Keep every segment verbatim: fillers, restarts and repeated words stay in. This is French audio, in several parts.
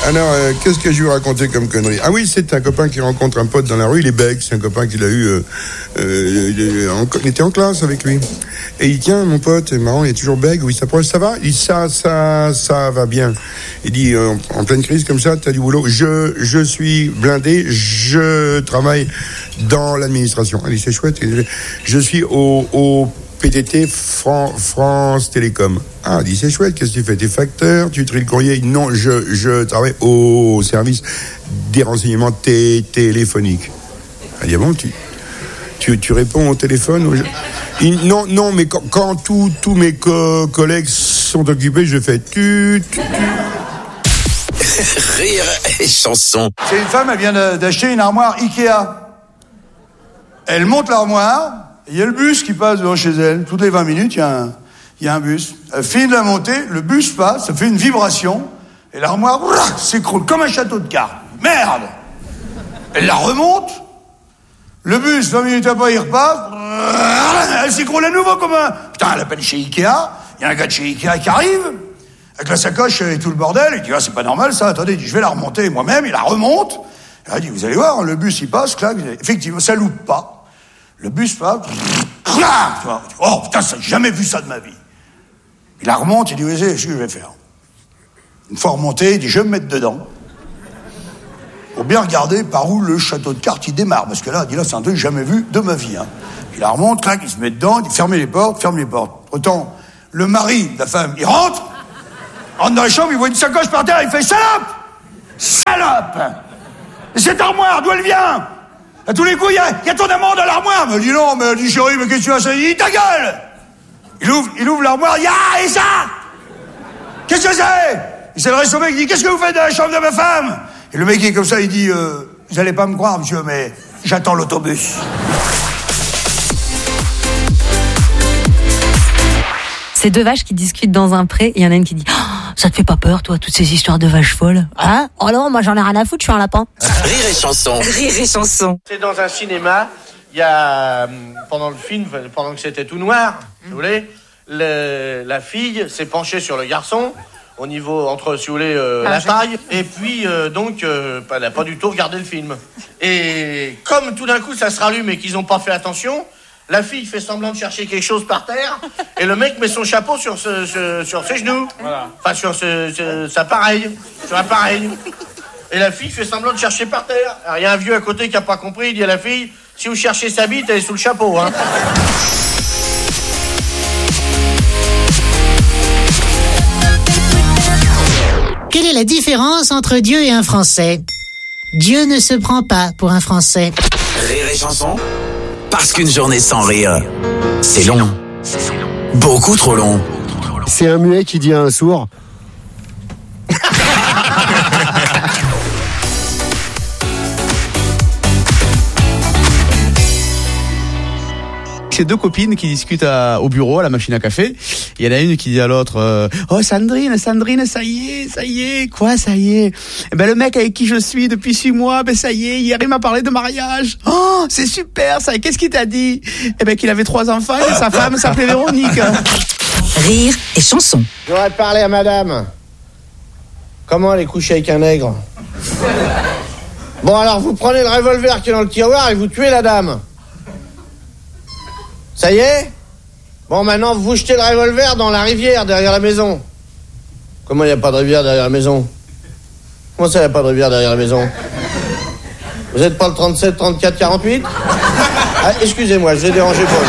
Alors, euh, qu'est-ce que je lui racontais comme connerie? Ah oui, c'est un copain qui rencontre un pote dans la rue, il est bègue, c'est un copain qu'il a eu... Euh, euh, il, en, il était en classe avec lui. Et il dit, tiens, mon pote, c'est marrant, il est toujours bègue, oui, ça, ça va? Il dit, ça, ça, ça va bien. Il dit, euh, en pleine crise comme ça, t'as du boulot. Je, je suis blindé, je travaille dans l'administration. Il dit, c'est chouette. Je suis au... au P T T Fran- France Télécom. Ah, il dit, c'est chouette, qu'est-ce que tu fais? T'es facteur, tu tries le courrier? Non, je, je travaille au service des renseignements t- téléphoniques. Il dit, ah bon, tu, tu, tu réponds au téléphone? Aux... Il, non, non, mais quand, quand tous tous mes co- collègues sont occupés, je fais tu, tu, tu. Rire et chanson. C'est une femme, elle vient d'acheter une armoire Ikea. Elle monte l'armoire. Il y a le bus qui passe devant chez elle. Toutes les vingt minutes, il y a un, il y a un bus. Elle finit de la monter, le bus passe, ça fait une vibration, et l'armoire ouah, s'écroule comme un château de cartes. Merde! Elle la remonte, le bus, vingt minutes après, il repasse, elle s'écroule à nouveau comme un... Putain, elle appelle chez Ikea, il y a un gars de chez Ikea qui arrive, avec la sacoche et tout le bordel, il dit, ah, c'est pas normal ça, attendez, il dit, je vais la remonter moi-même, il la remonte, elle dit, vous allez voir, le bus, il passe, clac, effectivement, ça loupe pas. Le bus passe, oh putain, ça, j'ai jamais vu ça de ma vie. Il la remonte, il dit, oui, c'est ce que je vais faire. Une fois remonté, il dit, je vais me mettre dedans. Faut bien regarder par où le château de cartes il démarre, parce que là, il dit, là, c'est un truc que j'ai jamais vu de ma vie. Hein. Il la remonte, clac, il se met dedans, il ferme les portes, ferme les portes. Autant, le mari de la femme, il rentre, rentre dans la chambre, il voit une sacoche par terre, il fait, salope! Salope! Et cette armoire, d'où elle vient? À tous les coups, il y a, y a ton amant dans l'armoire. Elle me dit non, mais elle dit chérie, mais qu'est-ce que tu as ça? Il dit ta gueule! Il ouvre, il ouvre l'armoire, ya, et ça! Qu'est-ce que c'est? Il s'adresse au mec, il dit qu'est-ce que vous faites dans la chambre de ma femme? Et le mec est comme ça, il dit euh, vous allez pas me croire, monsieur, mais j'attends l'autobus. C'est deux vaches qui discutent dans un pré, et il y en a une qui dit oh, ça te fait pas peur, toi, toutes ces histoires de vaches folles? Hein? Oh non, moi j'en ai rien à foutre, je suis un lapin. Rire et chanson. Rire et chanson. C'est dans un cinéma, il y a, pendant le film, pendant que c'était tout noir, si vous voulez, le, la fille s'est penchée sur le garçon, au niveau, entre, si vous voulez, euh, ah, la taille, et puis, euh, donc, euh, elle n'a pas du tout regardé le film. Et comme tout d'un coup ça se rallume et qu'ils n'ont pas fait attention, la fille fait semblant de chercher quelque chose par terre, et le mec met son chapeau sur, ce, ce, sur ses genoux. Voilà. Enfin, sur ce, ce, sa pareille, sur un pareil. Et la fille fait semblant de chercher par terre. Alors, il y a un vieux à côté qui n'a pas compris, il dit à la fille, si vous cherchez sa bite, elle est sous le chapeau, hein. Quelle est la différence entre Dieu et un Français? Dieu ne se prend pas pour un Français. Rire et chanson. Parce qu'une journée sans rire, c'est long. Beaucoup trop long. C'est un muet qui dit à un sourd. C'est deux copines qui discutent à, au bureau, à la machine à café. Il y en a une qui dit à l'autre euh, oh Sandrine, Sandrine, ça y est, ça y est, quoi ça y est? Eh ben le mec avec qui je suis depuis six mois, ben ça y est, hier il m'a parlé de mariage. Oh, c'est super ça. Et qu'est-ce qu'il t'a dit? Eh ben qu'il avait trois enfants et sa femme s'appelait Véronique. Rire et chanson. J'aurais parlé à madame. Comment elle est couchée avec un nègre? Bon alors vous prenez le revolver qui est dans le tiroir et vous tuez la dame. Ça y est? Bon, maintenant, vous jetez le revolver dans la rivière derrière la maison. Comment il n'y a pas de rivière derrière la maison? Comment ça, il n'y a pas de rivière derrière la maison? Vous n'êtes pas le trente-sept, trente-quatre, quarante-huit? Ah, excusez-moi, je vais déranger Paul.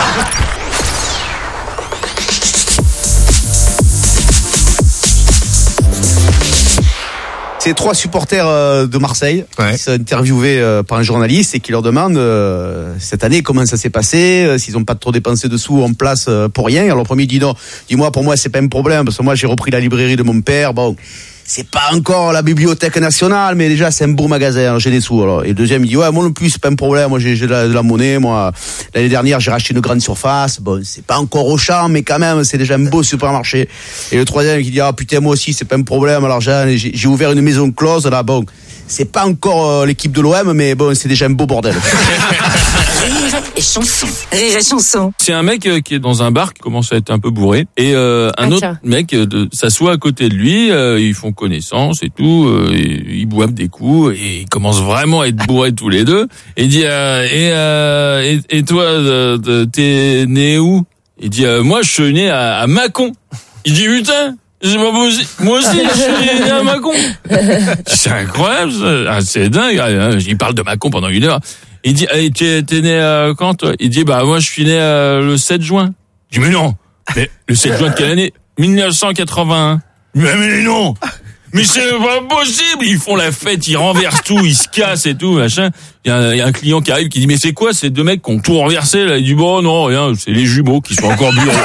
C'est trois supporters euh, de Marseille ouais. qui sont interviewés euh, par un journaliste et qui leur demandent euh, cette année comment ça s'est passé, euh, s'ils n'ont pas trop dépensé de sous en place euh, pour rien. Alors le premier dit non, dis-moi pour moi c'est pas un problème parce que moi j'ai repris la librairie de mon père. Bon, c'est pas encore la Bibliothèque nationale, mais déjà c'est un beau magasin, alors j'ai des sous. Alors. Et le deuxième il dit ouais moi non plus c'est pas un problème, moi j'ai, j'ai de, la, de la monnaie, moi l'année dernière j'ai racheté une grande surface. Bon c'est pas encore Auchan mais quand même c'est déjà un beau supermarché. Et le troisième qui dit ah putain moi aussi c'est pas un problème, alors j'ai, j'ai ouvert une maison close là, bon c'est pas encore euh, l'équipe de l'O M mais bon c'est déjà un beau bordel. et chanson. Rire et chanson. C'est un mec euh, qui est dans un bar qui commence à être un peu bourré et euh, un ah, autre tiens. mec euh, de, s'assoit à côté de lui, euh, ils font connaissance et tout, euh, et, ils boivent des coups et ils commencent vraiment à être bourrés tous les deux. Et il dit euh, et, euh, et et toi euh, t'es né où? Il dit euh, moi je suis né à, à Mâcon. Il dit putain. C'est pas possible. Moi aussi, je suis né à Mâcon. C'est incroyable, ça. Ah, c'est dingue. Il parle de Mâcon pendant une heure. Il dit, hey, t'es, t'es né euh, quand, toi? Il dit, bah, moi, je suis né euh, le sept juin. Je dis, mais non. Mais le sept juin de quelle année? dix-neuf cent quatre-vingt-un. Mais, mais non. Mais c'est pas possible. Ils font la fête, ils renversent tout, ils se cassent et tout, machin. Il y a, il y a un client qui arrive qui dit, mais c'est quoi ces deux mecs qui ont tout renversé, là? Il dit, bon, non, rien, c'est les jumeaux qui sont encore bureaux.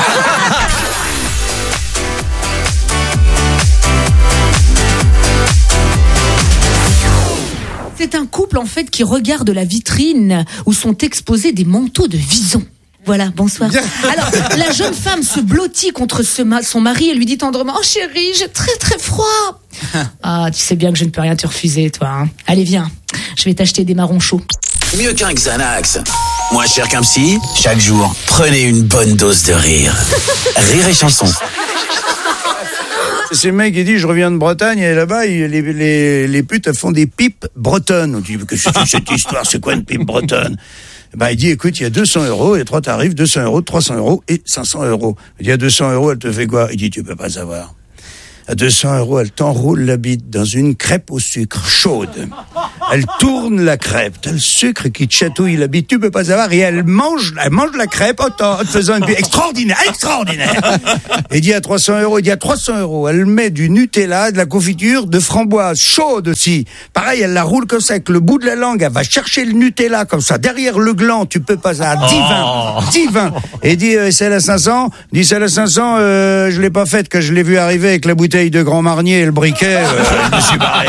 C'est un couple en fait qui regarde la vitrine où sont exposés des manteaux de vison. Voilà, bonsoir. Alors, la jeune femme se blottit contre ce ma- son mari et lui dit tendrement « Oh chérie, j'ai très très froid !» Ah, tu sais bien que je ne peux rien te refuser, toi. Hein. Allez, viens, je vais t'acheter des marrons chauds. Mieux qu'un Xanax. Moins cher qu'un psy, chaque jour, prenez une bonne dose de rire. Rire et chanson. C'est le mec qui dit, je reviens de Bretagne, et là-bas, les, les, les putes, elles font des pipes bretonnes. On dit, que c'est cette histoire, c'est quoi une pipe bretonne? Ben, il dit, écoute, il y a deux cents euros, il y a trois tarifs, deux cents euros, trois cents euros et cinq cents euros. Il dit, à deux cents euros, elle te fait quoi? Il dit, tu peux pas savoir. À deux cents euros, elle t'enroule la bite dans une crêpe au sucre chaude. Elle tourne la crêpe, t'as le sucre qui te chatouille la bite, tu peux pas savoir, et elle mange, elle mange la crêpe en te faisant une bite extraordinaire, extraordinaire. Et dit à trois cents euros, il dit à trois cents euros, elle met du Nutella, de la confiture, de framboise chaude aussi. Pareil, elle la roule comme ça avec le bout de la langue, elle va chercher le Nutella comme ça, derrière le gland, tu peux pas savoir, divin, divin. Et dit, euh, celle à cinq cents, dit celle à cinq cents, euh, je l'ai pas faite, que je l'ai vu arriver avec la bouteille de Grand Marnier et le briquet, euh, je me suis barré.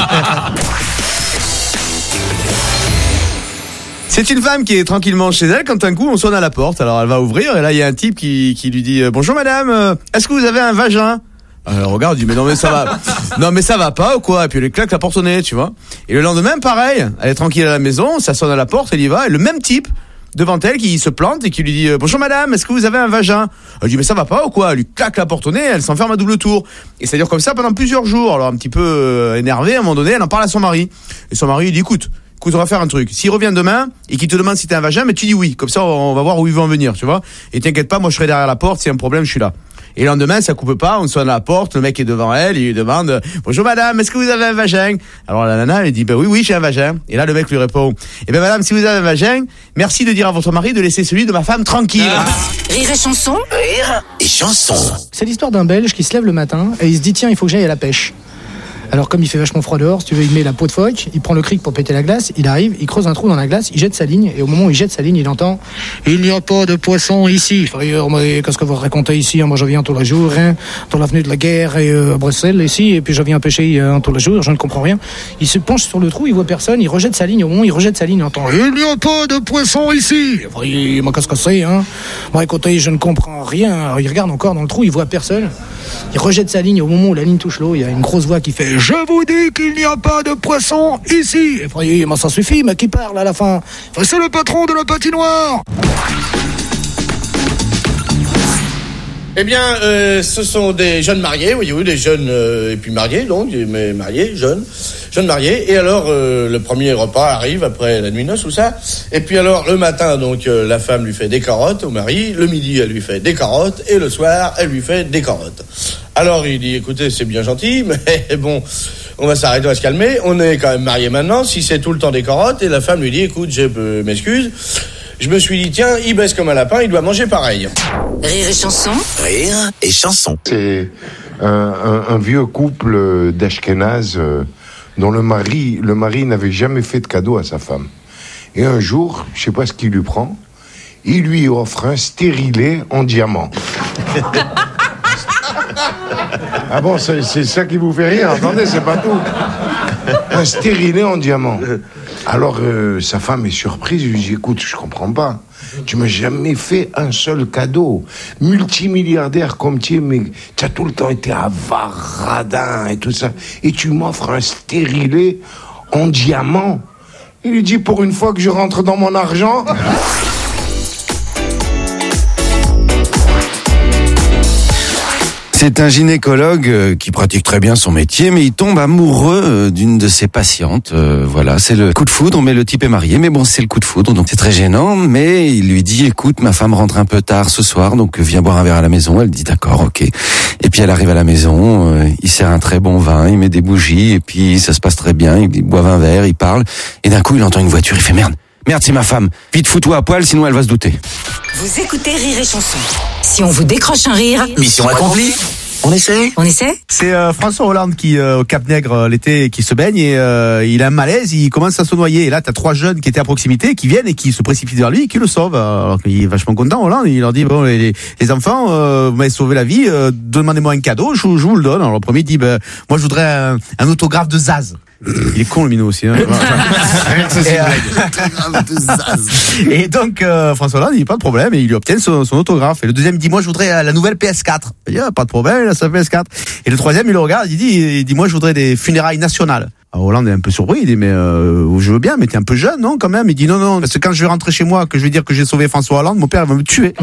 C'est une femme qui est tranquillement chez elle quand un coup on sonne à la porte. Alors elle va ouvrir et là il y a un type qui, qui lui dit « Bonjour madame, euh, est-ce que vous avez un vagin ?» Alors elle regarde, elle dit « Mais non mais ça va, non mais ça va pas ou quoi ?» Et puis elle lui claque la porte au nez, tu vois. Et le lendemain pareil, elle est tranquille à la maison, ça sonne à la porte, elle y va et le même type devant elle qui se plante et qui lui dit « Bonjour madame, est-ce que vous avez un vagin ?» Elle dit « Mais ça va pas ou quoi ?» Elle lui claque la porte au nez, elle s'enferme à double tour. Et ça dure comme ça pendant plusieurs jours. Alors un petit peu euh, énervée, à un moment donné, elle en parle à son mari. Et son mari il dit « Écoute, écoute, on va faire un truc. S'il revient demain et qu'il te demande si t'as un vagin, mais tu dis oui. Comme ça, on va voir où il veut en venir, tu vois. Et t'inquiète pas, moi je serai derrière la porte, s'il y a un problème, je suis là. » Et le lendemain, ça coupe pas, on sonne à la porte, le mec est devant elle, il lui demande « Bonjour madame, est-ce que vous avez un vagin ?» Alors la nana, elle dit « Ben oui, oui, j'ai un vagin. » Et là, le mec lui répond « Eh ben madame, si vous avez un vagin, merci de dire à votre mari de laisser celui de ma femme tranquille. Ah. » Rire et chanson. Rire et chanson. C'est l'histoire d'un Belge qui se lève le matin et il se dit « Tiens, il faut que j'aille à la pêche. » Alors comme il fait vachement froid dehors, si tu veux, il met la peau de phoque, il prend le cric pour péter la glace, il arrive, il creuse un trou dans la glace, il jette sa ligne, et au moment où il jette sa ligne, il entend « Il n'y a pas de poisson ici. » Frère, qu'est-ce que vous racontez ici? Moi je viens tous les jours, hein, dans l'avenue de la Guerre et euh, à Bruxelles, ici, et puis je viens pêcher euh, tous les jours, je ne comprends rien. Il se penche sur le trou, il voit personne, il rejette sa ligne, au moment où il rejette sa ligne, il entend « Il n'y a pas de poisson ici. » Frère, moi qu'est-ce que c'est, hein? Bon écoutez, je ne comprends rien. Alors, il regarde encore dans le trou, il voit personne. Il rejette sa ligne, au moment où la ligne touche l'eau, il y a une grosse voix qui fait « Je vous dis qu'il n'y a pas de poisson ici. » Et frère, ça suffit, mais qui parle à la fin? C'est le patron de la patinoire. Eh bien, euh, ce sont des jeunes mariés, voyez-vous, des jeunes euh, et puis mariés, donc, mais mariés, jeunes, jeunes mariés. Et alors, euh, le premier repas arrive après la nuit noce, tout ça. Et puis alors, le matin, donc, euh, la femme lui fait des carottes au mari. Le midi, elle lui fait des carottes. Et le soir, elle lui fait des carottes. Alors, il dit, écoutez, c'est bien gentil, mais bon, on va s'arrêter, on va se calmer. On est quand même mariés maintenant. Si c'est tout le temps des carottes, et la femme lui dit, écoute, je euh, m'excuse. Je me suis dit, tiens, il baisse comme un lapin, il doit manger pareil. Rire et chanson. Rire et chanson. C'est un, un, un vieux couple d'Ashkénazes euh, dont le mari, le mari n'avait jamais fait de cadeau à sa femme. Et un jour, je sais pas ce qu'il lui prend, il lui offre un stérilet en diamant. Ah bon, c'est, c'est ça qui vous fait rire? Attendez, c'est pas tout. Un stérilet en diamant. Alors, euh, sa femme est surprise, je lui dis, écoute, je comprends pas. Tu m'as jamais fait un seul cadeau. Multimilliardaire comme tu es, mais tu as tout le temps été avare, radin et tout ça. Et tu m'offres un stérilet en diamant. Il lui dit, pour une fois que je rentre dans mon argent... C'est un gynécologue euh, qui pratique très bien son métier, mais il tombe amoureux euh, d'une de ses patientes. Euh, voilà, c'est le coup de foudre, mais le type est marié. Mais bon, c'est le coup de foudre, donc c'est très gênant. Mais il lui dit, écoute, ma femme rentre un peu tard ce soir, donc viens boire un verre à la maison. Elle dit, d'accord, ok. Et puis elle arrive à la maison, euh, il sert un très bon vin, il met des bougies, et puis ça se passe très bien. Ils boivent un verre, ils parlent, et d'un coup, il entend une voiture, il fait merde. Merde, c'est ma femme. Vite, fous-toi à poil, sinon elle va se douter. Vous écoutez Rire et Chanson. Si on vous décroche un rire... Mission accomplie. On essaie. On essaie. C'est euh, François Hollande qui, euh, au Cap Nègre euh, l'été, qui se baigne et euh, il a un malaise, il commence à se noyer. Et là, t'as trois jeunes qui étaient à proximité, qui viennent et qui se précipitent vers lui et qui le sauvent. Alors qu'il est vachement content, Hollande. Il leur dit, bon, les, les enfants, euh, vous m'avez sauvé la vie, euh, demandez-moi un cadeau, je, je vous le donne. Alors le premier il dit, ben, moi je voudrais un, un autographe de Zaz. Il est con le minot aussi. Hein. et, euh, et donc euh, François Hollande, il dit pas de problème et il lui obtient son, son autographe. Et le deuxième il dit, moi je voudrais la nouvelle P S quatre. Il dit, ah, pas de problème, la P S quatre. Et le troisième il le regarde, il dit, il dit moi je voudrais des funérailles nationales. Alors Hollande est un peu surpris, il dit mais euh, je veux bien, mais t'es un peu jeune non quand même. Il dit non non, parce que quand je vais rentrer chez moi, que je vais dire que j'ai sauvé François Hollande, mon père va me tuer.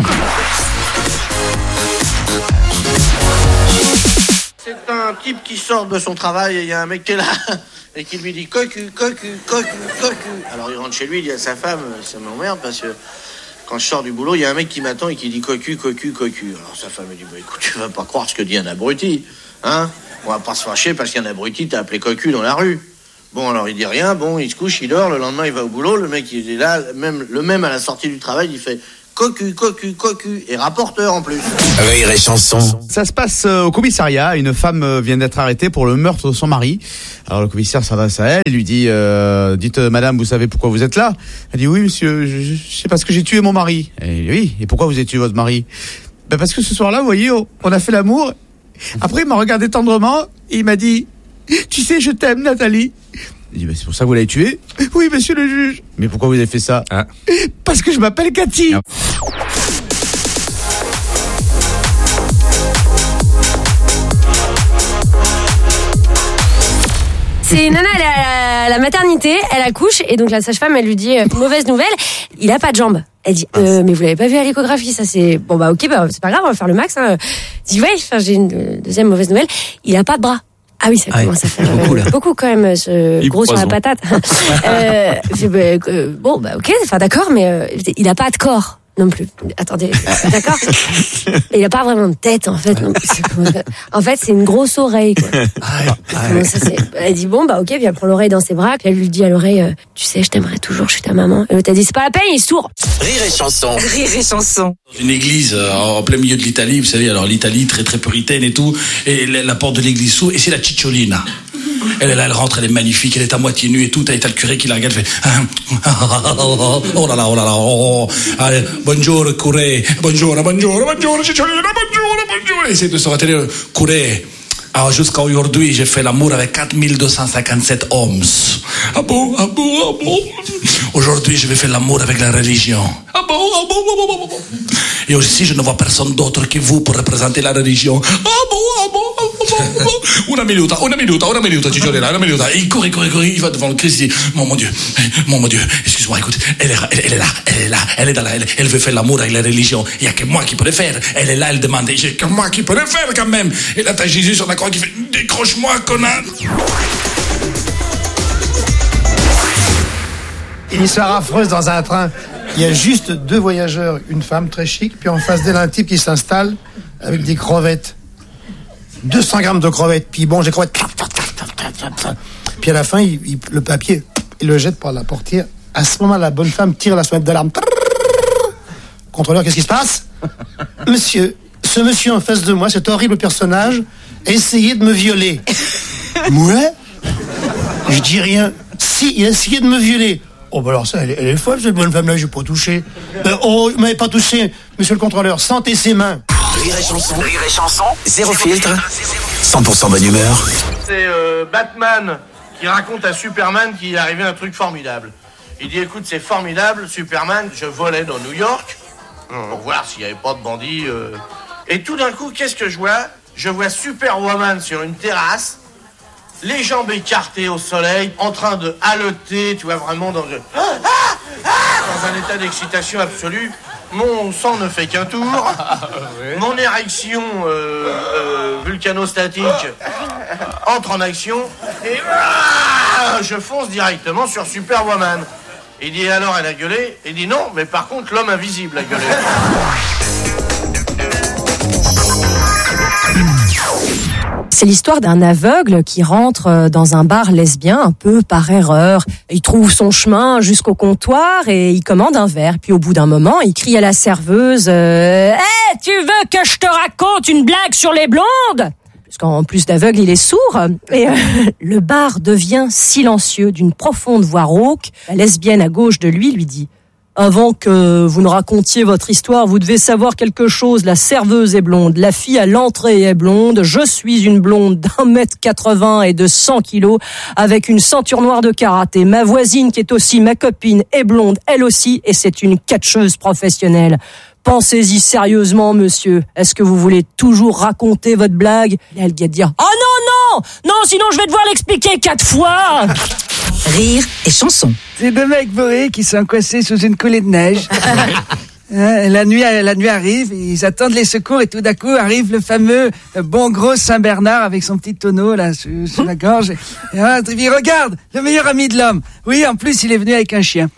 C'est un type qui sort de son travail et il y a un mec qui est là et qui lui dit cocu, cocu, cocu, cocu. Alors il rentre chez lui, il dit à sa femme, ça m'emmerde parce que quand je sors du boulot, il y a un mec qui m'attend et qui dit cocu, cocu, cocu. Alors sa femme me dit, bah écoute, tu vas pas croire ce que dit un abruti, hein. On va pas se fâcher parce qu'un abruti t'a appelé cocu dans la rue. Bon, alors il dit rien, bon, il se couche, il dort, le lendemain il va au boulot, le mec il est là, même, le même à la sortie du travail, il fait cocu, cocu, cocu, et rapporteur en plus. Rire et Chanson. Ça se passe au commissariat. Une femme vient d'être arrêtée pour le meurtre de son mari. Alors le commissaire s'adresse à elle, il lui dit euh, dites madame, vous savez pourquoi vous êtes là? Elle dit oui monsieur, je, je, c'est parce que j'ai tué mon mari. Et il dit, oui, et pourquoi vous avez tué votre mari? Ben parce que ce soir-là, vous voyez, on a fait l'amour. Après il m'a regardé tendrement et il m'a dit tu sais, je t'aime Nathalie. Il dit, bah, c'est pour ça que vous l'avez tué? Oui, monsieur le juge. Mais pourquoi vous avez fait ça? Ah. Parce que je m'appelle Cathy. Ah. C'est une nana, elle est à la maternité, elle accouche, et donc la sage-femme, elle lui dit, euh, mauvaise nouvelle, il a pas de jambes. Elle dit, euh, mais vous l'avez pas vu à l'échographie, ça c'est... Bon bah ok, bah, c'est pas grave, on va faire le max. Hein. Elle dit, ouais, j'ai une deuxième mauvaise nouvelle, il a pas de bras. Ah oui, ça commence à faire beaucoup, euh, beaucoup quand même, ce gros sur la patate. euh, bah, euh, bon, bah ok, enfin d'accord, mais euh, il a pas de corps non plus. Attendez, d'accord. Il a pas vraiment de tête en fait. Non. En fait, c'est une grosse oreille. Quoi. Comment ça, c'est... Elle dit bon bah ok, puis elle prend l'oreille dans ses bras, puis elle lui dit à l'oreille, euh, tu sais, je t'aimerais toujours, je suis ta maman. Et l'autre a dit c'est pas la peine, il est sourd. Rire et Chanson. Rire et Chanson. Une église euh, en plein milieu de l'Italie, vous savez, alors l'Italie très très puritaine et tout, et la, la porte de l'église s'ouvre, et c'est la cicciolina. Elle est là, elle rentre, elle est magnifique, elle est à moitié nue et tout, et t'as le curé qui la regarde, fait oh là là, oh là là, oh, allez, bonjour curé, bonjour, bonjour, bonjour, cicciolina, bonjour, bonjour, et c'est de se retenir, curé. Alors jusqu'à aujourd'hui, j'ai fait l'amour avec quatre mille deux cent cinquante-sept hommes. Ah bon, ah bon, ah bon. Aujourd'hui, je vais faire l'amour avec la religion. Ah bon, ah bon, ah bon, ah bon. Et aussi, je ne vois personne d'autre que vous pour représenter la religion. Ah bon, ah bon, ah bon, ah bon. Una minuta, una minuta, una minuta, Cicciolina, una minuta. Et il court, il court, il court, il va devant le Christ, il dit, mon, mon Dieu, mon, mon Dieu, excuse-moi, écoute, elle est, elle, elle est là, elle est là, elle est dans la, elle, elle veut faire l'amour avec la religion. Il n'y a que moi qui peux le faire. Elle est là, elle demande, j'ai que moi qui peux le faire quand même. Et là, t'as Jésus sur la croix qui fait, décroche-moi, connard. Une histoire affreuse dans un train. Il y a juste deux voyageurs, une femme très chic, puis en face d'elle un type qui s'installe avec des crevettes. deux cents grammes de crevettes, puis bon, j'ai crevettes. Puis à la fin, il, il, le papier, il le jette par la portière. À ce moment, la bonne femme tire la sonnette d'alarme. Contrôleur, qu'est-ce qui se passe? Monsieur, ce monsieur en face de moi, cet horrible personnage, a essayé de me violer. Moi? Je dis rien. Si, il a essayé de me violer. Oh, bah alors ça, elle, elle est folle, cette bonne femme-là, j'ai pas touché. Euh, oh, vous m'avez pas touché, monsieur le contrôleur, sentez ses mains. Rire et Chanson. Rire et Chanson. Zéro filtre. cent pour cent bonne humeur. C'est euh, Batman qui raconte à Superman qu'il est arrivé un truc formidable. Il dit, écoute, c'est formidable, Superman, je volais dans New York pour voir s'il n'y avait pas de bandits. Euh... Et tout d'un coup, qu'est-ce que je vois? Je vois Superwoman sur une terrasse, les jambes écartées au soleil, en train de haleter, tu vois, vraiment dans, de... ah, ah, ah, dans un état d'excitation absolue. mon sang ne fait qu'un tour, mon érection euh, euh, vulcanostatique entre en action et ah, je fonce directement sur Superwoman. Il dit alors elle a gueulé, il dit non, mais par contre l'homme invisible a gueulé. C'est l'histoire d'un aveugle qui rentre dans un bar lesbien un peu par erreur. Il trouve son chemin jusqu'au comptoir et il commande un verre. Puis au bout d'un moment, il crie à la serveuse euh, « Hey, tu veux que je te raconte une blague sur les blondes ?» Parce qu'en plus d'aveugle, il est sourd. Et euh, le bar devient silencieux d'une profonde voix rauque. La lesbienne à gauche de lui lui dit « Avant que vous ne racontiez votre histoire, vous devez savoir quelque chose. La serveuse est blonde, la fille à l'entrée est blonde. Je suis une blonde d'un mètre quatre-vingts et de cent kilos avec une ceinture noire de karaté. Ma voisine, qui est aussi ma copine, est blonde, elle aussi, et c'est une catcheuse professionnelle. Pensez-y sérieusement, monsieur. Est-ce que vous voulez toujours raconter votre blague ?» Et là, le gars dit « Oh non, non, non, sinon je vais devoir l'expliquer quatre fois !» Rire et chanson. C'est deux mecs bourrés qui sont coincés sous une coulée de neige. Hein, la nuit, la nuit arrive, ils attendent les secours et tout d'un coup arrive le fameux bon gros Saint-Bernard avec son petit tonneau là sur, sur la gorge. Et hein, il regarde, le meilleur ami de l'homme. Oui, en plus il est venu avec un chien.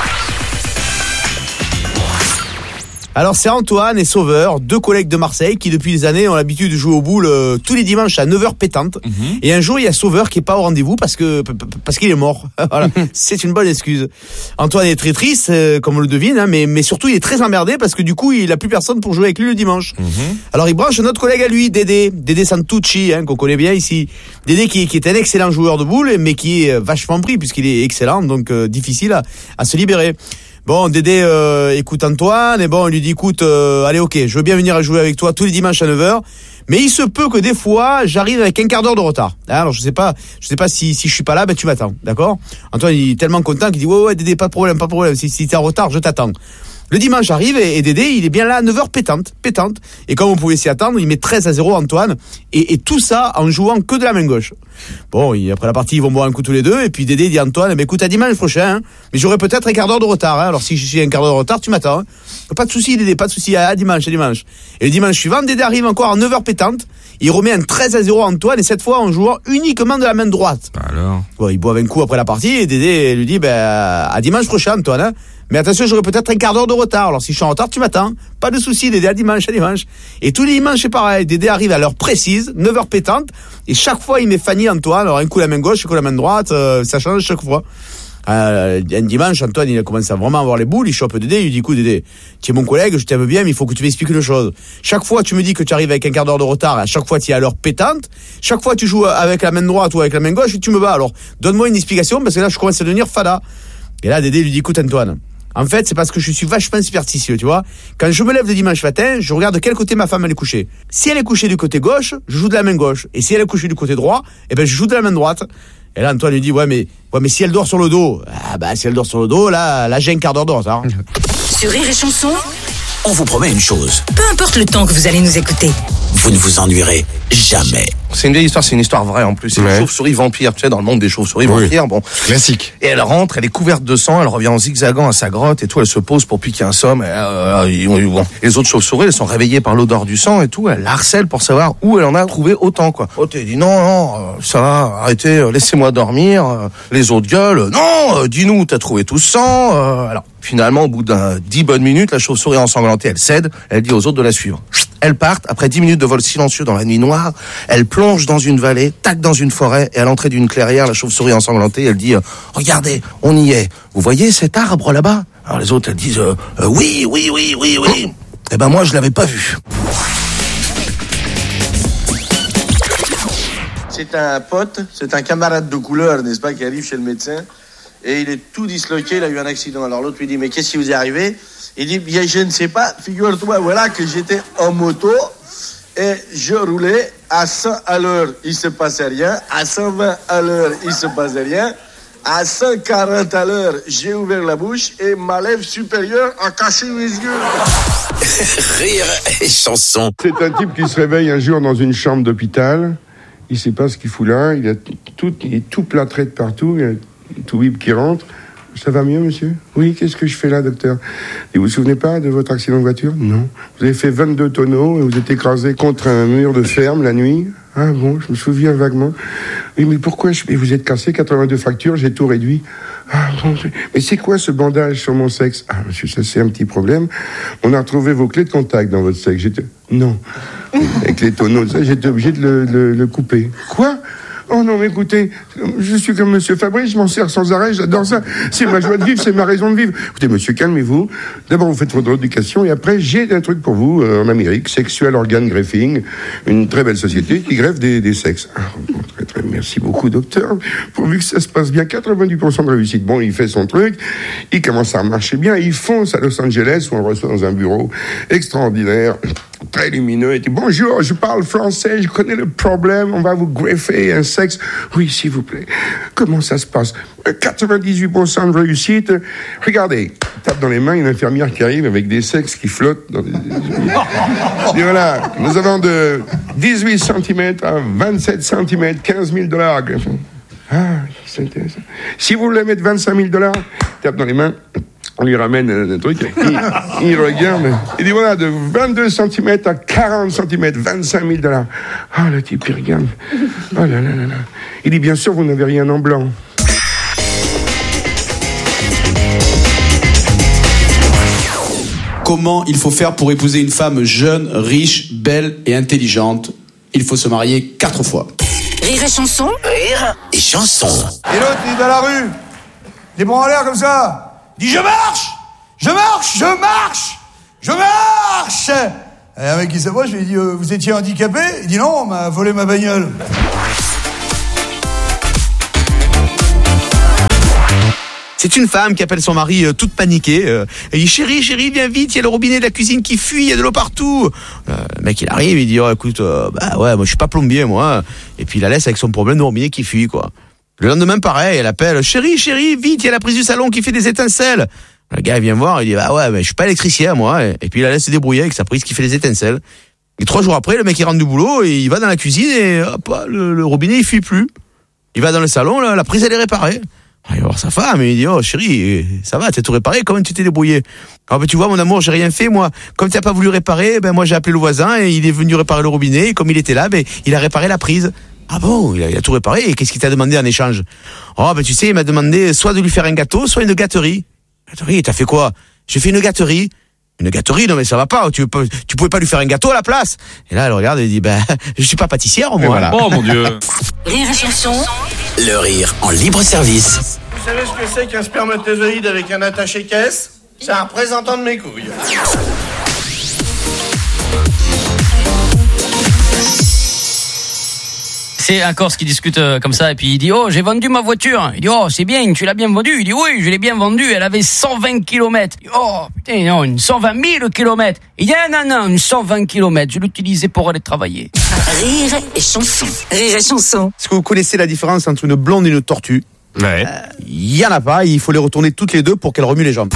Alors c'est Antoine et Sauveur, deux collègues de Marseille qui depuis des années ont l'habitude de jouer au boule euh, tous les dimanches à neuf heures pétantes. Mm-hmm. Et un jour il y a Sauveur qui est pas au rendez-vous parce que parce qu'il est mort. Voilà, c'est une bonne excuse. Antoine est très triste, euh, comme on le devine, hein, mais mais surtout il est très emmerdé parce que du coup il a plus personne pour jouer avec lui le dimanche. Mm-hmm. Alors il branche notre collègue à lui, Dédé, Dédé Santucci, hein, qu'on connaît bien ici. Dédé qui, qui est un excellent joueur de boule mais qui est vachement pris puisqu'il est excellent, donc euh, difficile à, à se libérer. Bon, Dédé euh, écoute Antoine, et bon, il lui dit, écoute, euh, allez, ok, je veux bien venir jouer avec toi tous les dimanches à neuf heures, mais il se peut que des fois, j'arrive avec un quart d'heure de retard. Alors, je sais pas, je sais pas si, si je suis pas là, ben, tu m'attends, d'accord? Antoine, il est tellement content qu'il dit, ouais, ouais, Dédé, pas de problème, pas de problème, si, si t'es en retard, je t'attends. Le dimanche arrive et, et Dédé, il est bien là à neuf heures pétante, pétante. Et comme on pouvait s'y attendre, il met treize à zéro Antoine. Et, et tout ça en jouant que de la main gauche. Bon, il, après la partie, ils vont boire un coup tous les deux. Et puis Dédé dit à Antoine, eh ben, écoute, à dimanche prochain, hein, mais j'aurai peut-être un quart d'heure de retard. Hein. Alors si je suis un quart d'heure de retard, tu m'attends. Hein. Pas de souci, Dédé, pas de souci. À, à dimanche, à dimanche. Et le dimanche suivant, Dédé arrive encore à neuf heures pétante. Il remet un treize à zéro à Antoine. Et cette fois, en jouant uniquement de la main droite. Alors. Bon, il boit un coup après la partie. Et Dédé lui dit, ben, à dimanche prochain, Antoine. Hein. Mais attention, j'aurai peut-être un quart d'heure de retard. Alors si je suis en retard, tu m'attends. Pas de souci, Dédé, à dimanche, à dimanche. Et tous les dimanches, c'est pareil. Dédé arrive à l'heure précise, neuf heures pétante. Et chaque fois, il met Fanny, Antoine. Alors un coup la main gauche, un coup la main droite. Euh, ça change chaque fois. Euh, un dimanche, Antoine, il a commencé à vraiment avoir les boules. Il chope Dédé. Il lui dit, écoute, Dédé, tu es mon collègue, je t'aime bien, mais il faut que tu m'expliques une chose. Chaque fois, tu me dis que tu arrives avec un quart d'heure de retard. À chaque fois, tu es à l'heure pétante. Chaque fois, tu joues avec la main droite ou avec la main gauche et tu me bats. Alors, donne-moi une explication parce que là, je commence à devenir fada. Et là, Dédé lui dit, écoute, Antoine. En fait, c'est parce que je suis vachement superstitieux, tu vois. Quand je me lève le dimanche matin, je regarde de quel côté ma femme elle est couchée. Si elle est couchée du côté gauche, je joue de la main gauche. Et si elle est couchée du côté droit, eh ben, je joue de la main droite. Et là, Antoine lui dit, ouais, mais, ouais, mais si elle dort sur le dos, ah, bah, si elle dort sur le dos, là, là, j'ai un quart d'heure de retard. Sur Rire et Chanson, on vous promet une chose. Peu importe le temps que vous allez nous écouter, vous ne vous ennuierez jamais. C'est une vieille histoire, c'est une histoire vraie en plus. C'est ouais. une chauve-souris vampire, tu sais, dans le monde des chauves-souris oui. vampires. Bon. Classique. Et elle rentre, elle est couverte de sang, elle revient en zigzagant à sa grotte et tout, elle se pose pour piquer un somme. Et, euh, et, et, bon. Les autres chauves-souris, elles sont réveillées par l'odeur du sang et tout, elle harcèle pour savoir où elle en a trouvé autant, quoi. Oh, t'es dit, non, non, euh, ça va, arrêtez, euh, laissez-moi dormir. Euh, les autres gueulent, non, euh, dis-nous où t'as trouvé tout ce sang. Euh, alors, finalement, au bout d'un dix bonnes minutes, la chauve-souris ensanglantée, elle cède, elle dit aux autres de la suivre. Elles partent, après dix minutes de vol silencieux dans la nuit noire, elle plonge dans une vallée, tac dans une forêt, et à l'entrée d'une clairière, la chauve-souris ensanglantée, elle dit euh, « Regardez, on y est. Vous voyez cet arbre là-bas ?» Alors les autres, elles disent euh, euh, « Oui, oui, oui, oui, oui. » Eh ben moi, je l'avais pas vu. C'est un pote, c'est un camarade de couleur, n'est-ce pas, qui arrive chez le médecin, et il est tout disloqué, il a eu un accident. Alors l'autre lui dit « Mais qu'est-ce qui vous est arrivé ?» Il dit, bien, je ne sais pas, figure-toi, voilà, que j'étais en moto et je roulais à cent à l'heure, il se passait rien, à cent vingt à l'heure, il se passait rien, à cent quarante à l'heure, j'ai ouvert la bouche et ma lèvre supérieure a caché mes yeux. Rire et chanson. C'est un type qui se réveille un jour dans une chambre d'hôpital, il sait pas ce qu'il fout là, il, a tout, il est tout plâtré de partout, il y a tout bip qui rentre. Ça va mieux, monsieur? Oui, qu'est-ce que je fais là, docteur? Et vous vous souvenez pas de votre accident de voiture? Non. Vous avez fait vingt-deux tonneaux et vous êtes écrasé contre un mur de ferme la nuit? Ah bon, je me souviens vaguement. Oui, mais pourquoi je... Et vous êtes cassé, quatre-vingt-deux fractures, j'ai tout réduit. Ah bon, mais c'est quoi ce bandage sur mon sexe? Ah, monsieur, ça c'est un petit problème. On a retrouvé vos clés de contact dans votre sexe. J'étais... Non. Avec les tonneaux, ça, j'étais obligé de le, le, le couper. Quoi? Oh non, mais écoutez, je suis comme monsieur Fabrice, je m'en sers sans arrêt, j'adore ça. C'est ma joie de vivre, c'est ma raison de vivre. Écoutez, monsieur, calmez-vous. D'abord, vous faites votre éducation et après, j'ai un truc pour vous euh, en Amérique, Sexual Organ Greffing, une très belle société qui greffe des, des sexes. Ah, bon, très, très, merci beaucoup, docteur. Pourvu que ça se passe bien, quatre-vingt-dix pour cent de réussite. Bon, il fait son truc, il commence à marcher bien, il fonce à Los Angeles où on le reçoit dans un bureau extraordinaire, très lumineux. Il dit, bonjour, je parle français, je connais le problème, on va vous greffer un sexe. Oui, s'il vous plaît. Comment ça se passe? quatre-vingt-dix-huit pour cent de réussite. Regardez, il tape dans les mains une infirmière qui arrive avec des sexes qui flottent. Dans les... Et voilà, nous avons de dix-huit centimètres à vingt-sept centimètres, quinze mille dollars. Ah, c'est intéressant. Si vous voulez mettre vingt-cinq mille dollars, tape dans les mains. On lui ramène un truc, il, il regarde, il dit voilà, de vingt-deux centimètres à quarante centimètres, vingt-cinq mille dollars. Ah, le type, il regarde. Oh là là là là. Il dit bien sûr, vous n'avez rien en blanc. Comment il faut faire pour épouser une femme jeune, riche, belle et intelligente? Il faut se marier quatre fois. Rire et chanson. Rire et chanson. Et l'autre, il est dans la rue, les bras en l'air comme ça. Il dit je marche, je marche, je marche, je marche. Et un mec qui s'approche, je lui dis euh, vous étiez handicapé? Il dit non, on m'a volé ma bagnole. C'est une femme qui appelle son mari euh, toute paniquée. Euh, elle dit chérie, chérie, viens vite, il y a le robinet de la cuisine qui fuit, il y a de l'eau partout. Euh, le mec il arrive, il dit oh écoute, euh, bah ouais, moi je suis pas plombier moi. Et puis il la laisse avec son problème de robinet qui fuit quoi. Le lendemain, pareil, elle appelle « Chérie, chérie, vite, il y a la prise du salon qui fait des étincelles !» Le gars, il vient voir, il dit « Ah ouais, mais je suis pas électricien, moi. » Et puis il la laisse se débrouiller avec sa prise qui fait des étincelles. Et trois jours après, le mec, il rentre du boulot et il va dans la cuisine et hop, le, le robinet, il fuit plus. Il va dans le salon, la, la prise, elle est réparée. Il va voir sa femme et il dit « Oh, chérie, ça va, t'as tout réparé, comment tu t'es débrouillé ?»« Ah ben tu vois, mon amour, j'ai rien fait, moi. Comme t'as pas voulu réparer, ben moi j'ai appelé le voisin et il est venu réparer le robinet. Et comme il était là, ben il a réparé la prise. » Ah bon, il a, il a tout réparé, et qu'est-ce qu'il t'a demandé en échange? Oh, ben tu sais, il m'a demandé soit de lui faire un gâteau, soit une gâterie. Gâterie, t'as fait quoi? J'ai fait une gâterie. Une gâterie, non mais ça va pas, tu, peux, tu pouvais pas lui faire un gâteau à la place? Et là, elle regarde et dit, ben, je suis pas pâtissière, moi. Voilà. Oh mon Dieu. Rire et chanson. Le rire en libre service. Vous savez ce que c'est qu'un spermatozoïde avec un attaché-caisse? C'est un représentant de mes couilles. C'est un Corse qui discute euh, comme ça et puis il dit oh j'ai vendu ma voiture. Il dit oh c'est bien, tu l'as bien vendue. Il dit oui je l'ai bien vendue, elle avait cent vingt kilomètres. Il dit, oh putain non, une cent vingt mille kilomètres. Il dit non non non, une cent vingt kilomètres, je l'utilisais pour aller travailler. Rire et chanson. Rire et chanson. Est-ce que vous connaissez la différence entre une blonde et une tortue? Ouais. Il euh, y en a pas, il faut les retourner toutes les deux pour qu'elles remuent les jambes.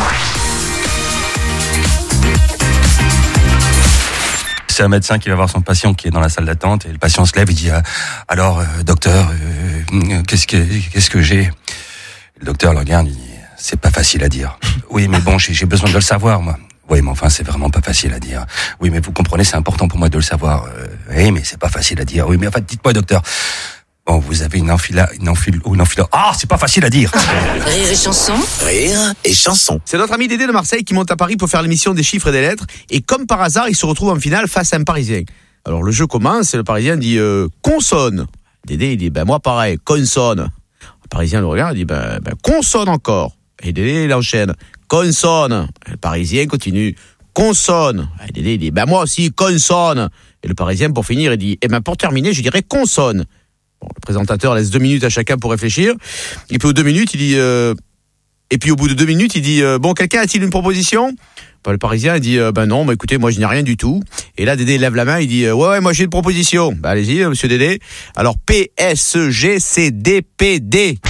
C'est un médecin qui va voir son patient qui est dans la salle d'attente et le patient se lève et dit « Alors, euh, docteur, euh, qu'est-ce que qu'est-ce que j'ai ?» Le docteur le regarde, il dit « C'est pas facile à dire. »« Oui, mais bon, j'ai, j'ai besoin de le savoir, moi. »« Oui, mais enfin, c'est vraiment pas facile à dire. »« Oui, mais vous comprenez, c'est important pour moi de le savoir. Euh, »« Oui, mais c'est pas facile à dire. »« Oui, mais enfin, dites-moi, docteur. » Bon, vous avez une enfila, une enfile, ou une enfila. Ah, c'est pas facile à dire. Rire et chanson. Rire et chanson. C'est notre ami Dédé de Marseille qui monte à Paris pour faire l'émission des chiffres et des lettres. Et comme par hasard, il se retrouve en finale face à un Parisien. Alors le jeu commence et le Parisien dit euh, consonne. Dédé il dit ben moi pareil, consonne. Le Parisien le regarde, il dit ben, ben consonne encore. Et Dédé il enchaîne, consonne. Et le Parisien continue, consonne. Et Dédé il dit ben moi aussi consonne. Et le Parisien pour finir il dit et ben pour terminer je dirais consonne. Bon, le présentateur laisse deux minutes à chacun pour réfléchir. Et puis aux deux minutes, il dit... Euh, et puis au bout de deux minutes, il dit euh, bon, quelqu'un a-t-il une proposition? Ben, le Parisien il dit euh, ben non, bah, écoutez, moi je n'ai rien du tout. Et là, Dédé lève la main, il dit euh, ouais ouais, moi j'ai une proposition. Ben, allez-y, monsieur Dédé. Alors P S G C D P D.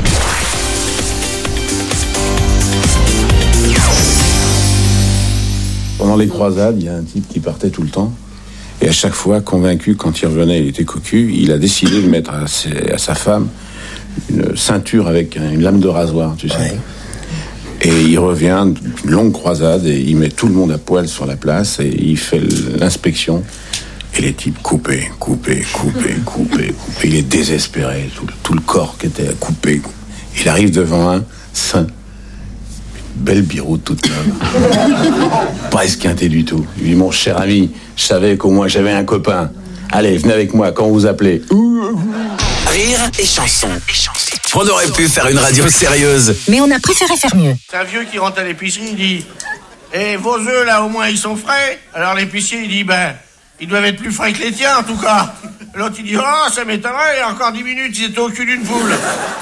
Pendant les croisades, il y a un type qui partait tout le temps. Et à chaque fois, convaincu, quand il revenait, il était cocu, il a décidé de mettre à, ses, à sa femme une ceinture avec une lame de rasoir, tu sais. Ouais. Et il revient d'une longue croisade et il met tout le monde à poil sur la place et il fait l'inspection. Et les types coupés, coupés, coupés, coupés, coupés. Il est désespéré, tout, tout le corps qui était coupé. Il arrive devant un saint. Belle biroute toute neuve. Pas esquinté du tout. Il dit, mon cher ami, je savais qu'au moins j'avais un copain. Allez, venez avec moi quand vous appelez. Rire et chanson. On aurait pu faire une radio sérieuse. Mais on a préféré faire mieux. C'est un vieux qui rentre à l'épicerie, il dit « Eh, vos œufs, là, au moins, ils sont frais ?» Alors l'épicier, il dit « Ben, ils doivent être plus frais que les tiens, en tout cas. » L'autre, il dit « Oh, ça m'étonnerait, il y a encore dix minutes, ils étaient au cul d'une poule. »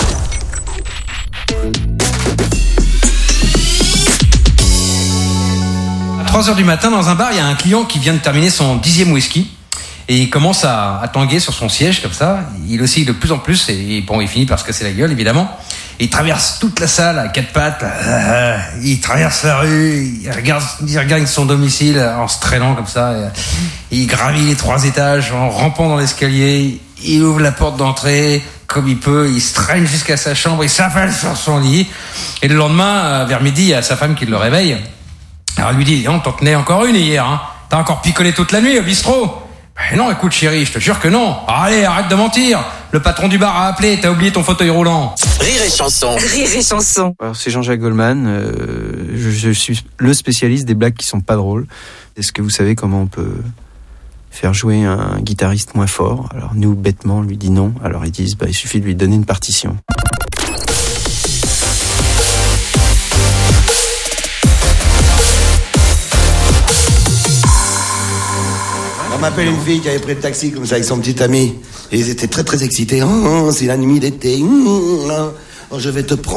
À trois heures du matin, dans un bar, il y a un client qui vient de terminer son dixième whisky. Et il commence à, à tanguer sur son siège comme ça. Il oscille de plus en plus et bon, il finit par se casser la gueule évidemment. Et il traverse toute la salle à quatre pattes. Là. Il traverse la rue, il regarde, il regarde son domicile en se traînant comme ça. Il gravit les trois étages en rampant dans l'escalier. Il ouvre la porte d'entrée comme il peut. Il se traîne jusqu'à sa chambre. Il s'affale sur son lit. Et le lendemain, vers midi, il y a sa femme qui le réveille. Alors il lui dit, on t'en tenais encore une hier. Hein. T'as encore picolé toute la nuit au bistrot. Eh non, écoute chérie, je te jure que non. Allez, arrête de mentir. Le patron du bar a appelé, t'as oublié ton fauteuil roulant. Rire et chanson. Rire et chanson. Alors c'est Jean-Jacques Goldman. Euh, je, je suis le spécialiste des blagues qui sont pas drôles. Est-ce que vous savez comment on peut faire jouer un guitariste moins fort? Alors nous, bêtement, on lui dit non. Alors ils disent, bah il suffit de lui donner une partition. On m'appelle une fille qui avait pris le taxi comme ça avec son petit ami. Et ils étaient très très excités. Oh, c'est la nuit d'été. Oh, je vais te prendre.